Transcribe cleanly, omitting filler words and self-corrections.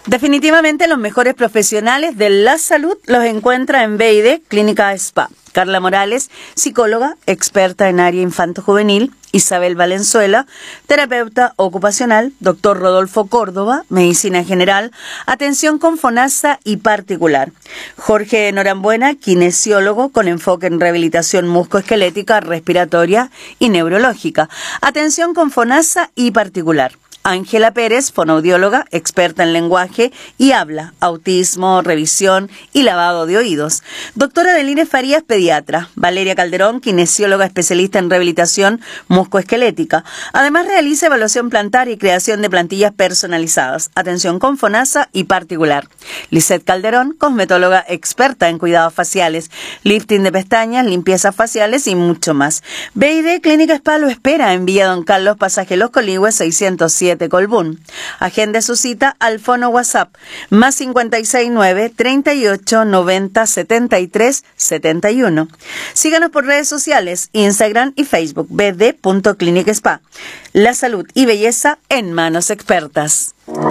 Definitivamente los mejores profesionales de la salud los encuentra en BID Clínica Spa. Carla Morales, psicóloga, experta en área infanto-juvenil. Isabel Valenzuela, terapeuta ocupacional. Doctor Rodolfo Córdoba, medicina general, atención con FONASA y particular. Jorge Norambuena, kinesiólogo con enfoque en rehabilitación muscoesquelética, respiratoria y neurológica, atención con FONASA y particular. Ángela Pérez, fonoaudióloga, experta en lenguaje y habla, autismo, revisión y lavado de oídos. Doctora Adeline Farías, pediatra. Valeria Calderón, kinesióloga especialista en rehabilitación muscoesquelética. Además realiza evaluación plantar y creación de plantillas personalizadas. Atención con FONASA y particular. Lisette Calderón, cosmetóloga experta en cuidados faciales, lifting de pestañas, limpiezas faciales y mucho más. BID Clínica Spa lo espera en Villa Don Carlos, pasaje Los Coligües 607. Colbún. Agende su cita al fono WhatsApp más 569 38 90 73 71. Síganos por redes sociales, Instagram y Facebook, bd.clinicspa. La salud y belleza en manos expertas.